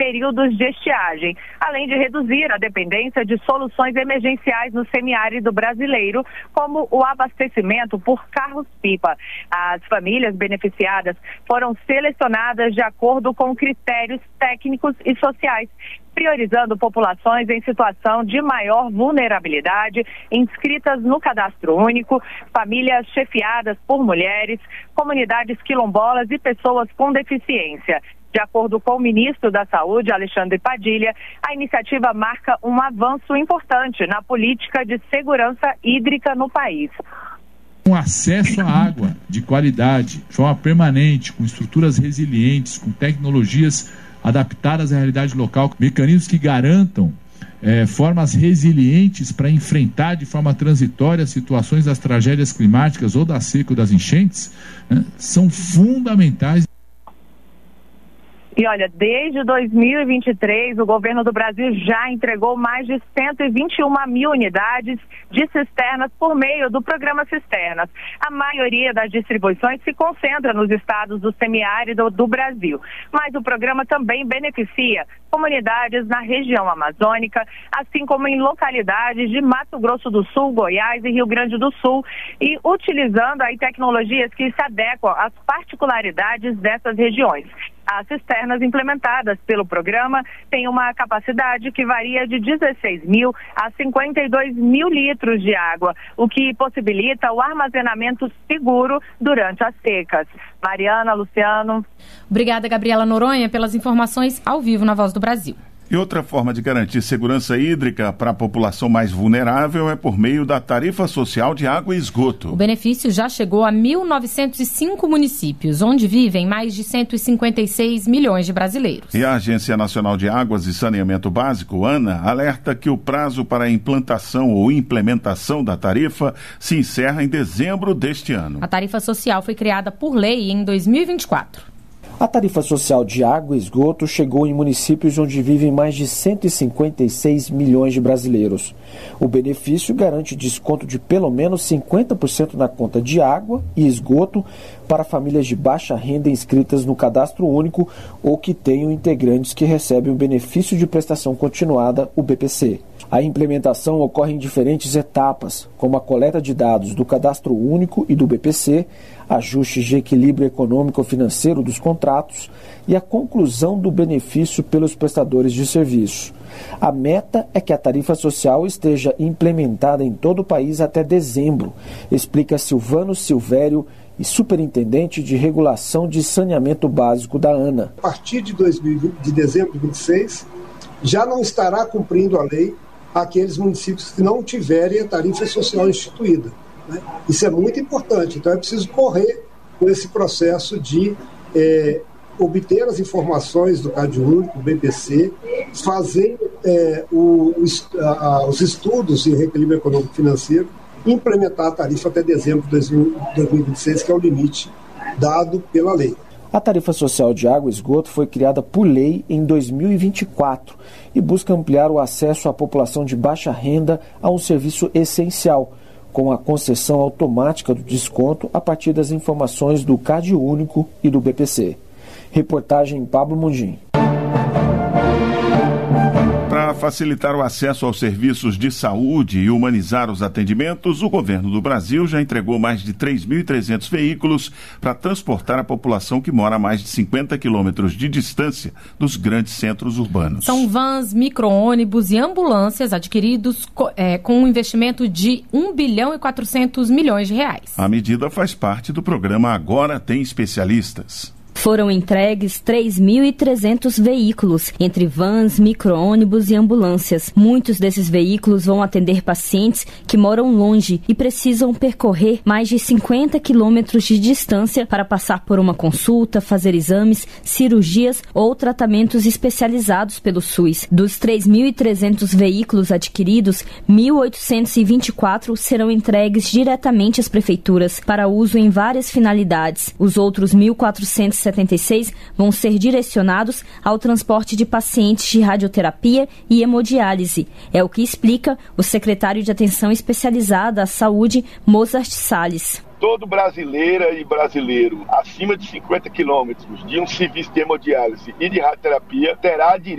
períodos de estiagem, além de reduzir a dependência de soluções emergenciais no semiárido brasileiro, como o abastecimento por carros-pipa. As famílias beneficiadas foram selecionadas de acordo com critérios técnicos e sociais, priorizando populações em situação de maior vulnerabilidade, inscritas no Cadastro Único, famílias chefiadas por mulheres, comunidades quilombolas e pessoas com deficiência. De acordo com o ministro da Saúde, Alexandre Padilha, a iniciativa marca um avanço importante na política de segurança hídrica no país. Com acesso à água de qualidade, de forma permanente, com estruturas resilientes, com tecnologias adaptadas à realidade local, mecanismos que garantam formas resilientes para enfrentar de forma transitória situações das tragédias climáticas ou da seca ou das enchentes, são fundamentais. E olha, desde 2023, o governo do Brasil já entregou mais de 121 mil unidades de cisternas por meio do programa Cisternas. A maioria das distribuições se concentra nos estados do semiárido do Brasil. Mas o programa também beneficia comunidades na região amazônica, assim como em localidades de Mato Grosso do Sul, Goiás e Rio Grande do Sul, e utilizando aí tecnologias que se adequam às particularidades dessas regiões. As cisternas implementadas pelo programa têm uma capacidade que varia de 16 mil a 52 mil litros de água, o que possibilita o armazenamento seguro durante as secas. Mariana, Luciano. Obrigada, Gabriela Noronha, pelas informações ao vivo na Voz do Brasil. E outra forma de garantir segurança hídrica para a população mais vulnerável é por meio da tarifa social de água e esgoto. O benefício já chegou a 1.905 municípios, onde vivem mais de 156 milhões de brasileiros. E a Agência Nacional de Águas e Saneamento Básico, ANA, alerta que o prazo para a implantação ou implementação da tarifa se encerra em dezembro deste ano. A tarifa social foi criada por lei em 2024. A tarifa social de água e esgoto chegou em municípios onde vivem mais de 156 milhões de brasileiros. O benefício garante desconto de pelo menos 50% na conta de água e esgoto para famílias de baixa renda inscritas no Cadastro Único ou que tenham integrantes que recebem o benefício de prestação continuada, o BPC. A implementação ocorre em diferentes etapas, como a coleta de dados do Cadastro Único e do BPC, ajustes de equilíbrio econômico-financeiro dos contratos e a conclusão do benefício pelos prestadores de serviço. A meta é que a tarifa social esteja implementada em todo o país até dezembro, explica Silvano Silvério, superintendente de regulação de saneamento básico da ANA. A partir de dezembro de 2026, já não estará cumprindo a lei aqueles municípios que não tiverem a tarifa social instituída, né? Isso é muito importante, então é preciso correr com esse processo de obter as informações do Cadastro Único, do BPC, fazer os estudos de reequilíbrio econômico financeiro e implementar a tarifa até dezembro de 2026, que é o limite dado pela lei. A tarifa social de água e esgoto foi criada por lei em 2024 e busca ampliar o acesso à população de baixa renda a um serviço essencial, com a concessão automática do desconto a partir das informações do Cadastro Único e do BPC. Reportagem Pablo Mundim. Para facilitar o acesso aos serviços de saúde e humanizar os atendimentos, o governo do Brasil já entregou mais de 3.300 veículos para transportar a população que mora a mais de 50 quilômetros de distância dos grandes centros urbanos. São vans, micro-ônibus e ambulâncias adquiridos com um investimento de R$ 1 bilhão e 400 milhões de reais. A medida faz parte do programa Agora Tem Especialistas. Foram entregues 3.300 veículos, entre vans, micro-ônibus e ambulâncias. Muitos desses veículos vão atender pacientes que moram longe e precisam percorrer mais de 50 quilômetros de distância para passar por uma consulta, fazer exames, cirurgias ou tratamentos especializados pelo SUS. Dos 3.300 veículos adquiridos, 1.824 serão entregues diretamente às prefeituras para uso em várias finalidades. Os outros 1.476 vão ser direcionados ao transporte de pacientes de radioterapia e hemodiálise. É o que explica o secretário de Atenção Especializada à Saúde, Mozart Salles. Todo brasileira e brasileiro acima de 50 quilômetros de um serviço de hemodiálise e de radioterapia terá direito